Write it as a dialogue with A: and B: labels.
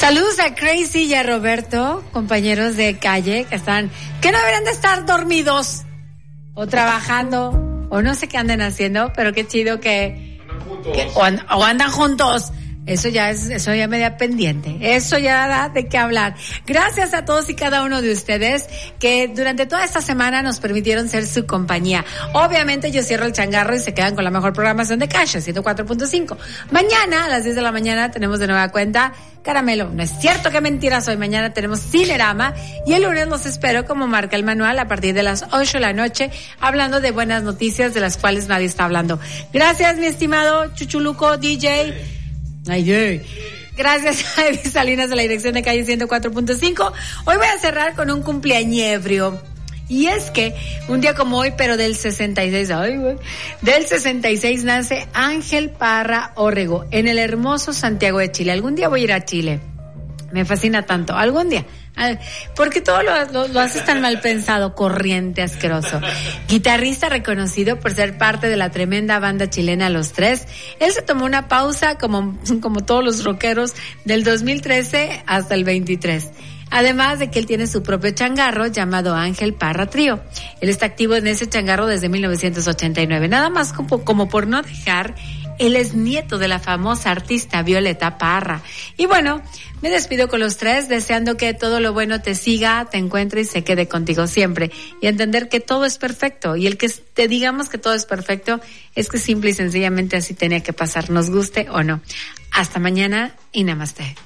A: Saludos a Crazy y a Roberto, compañeros de calle que no deberían de estar dormidos o trabajando o no sé qué anden haciendo, pero qué chido que andan juntos. Eso ya me da pendiente. Eso ya da de qué hablar. Gracias a todos y cada uno de ustedes que durante toda esta semana nos permitieron ser su compañía. Obviamente yo cierro el changarro y se quedan con la mejor programación de Cash, 104.5. Mañana a las 10 de la mañana tenemos de nueva cuenta Caramelo. No es cierto, que mentira soy. Mañana tenemos Cinerama y el lunes los espero como marca el manual a partir de las 8 de la noche hablando de buenas noticias de las cuales nadie está hablando. Gracias, mi estimado Chuchuluco DJ. Gracias a Edith Salinas de la dirección de Calle 104.5. Hoy voy a cerrar con un cumpleañebrio. Y es que un día como hoy, pero del 66, del 66 nace Ángel Parra Orrego en el hermoso Santiago de Chile. Algún día voy a ir a Chile. Me fascina tanto. Algún día. Porque todo lo haces tan mal pensado, corriente, asqueroso. Guitarrista reconocido por ser parte de la tremenda banda chilena Los Tres, él se tomó una pausa como todos los rockeros del 2013 hasta el 23. Además de que él tiene su propio changarro llamado Ángel Parra Trío. Él está activo en ese changarro desde 1989. Nada más como por no dejar, él es nieto de la famosa artista Violeta Parra. Y bueno, me despido con Los Tres, deseando que todo lo bueno te siga, te encuentre y se quede contigo siempre. Y entender que todo es perfecto. Y el que te digamos que todo es perfecto es que simple y sencillamente así tenía que pasar, nos guste o no. Hasta mañana y namaste.